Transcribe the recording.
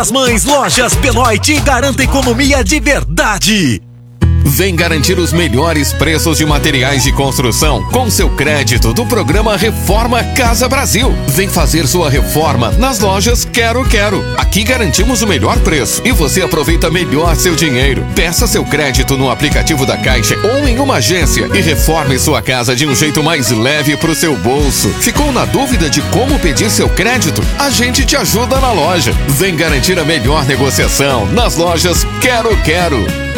das Mães, Lojas Benoit garanta economia de verdade. Vem garantir os melhores preços de materiais de construção com seu crédito do programa Reforma Casa Brasil. Vem fazer sua reforma nas lojas Quero Quero. Aqui garantimos o melhor preço e você aproveita melhor seu dinheiro. Peça seu crédito no aplicativo da Caixa ou em uma agência e reforme sua casa de um jeito mais leve pro seu bolso. Ficou na dúvida de como pedir seu crédito? A gente te ajuda na loja. Vem garantir a melhor negociação nas lojas Quero Quero.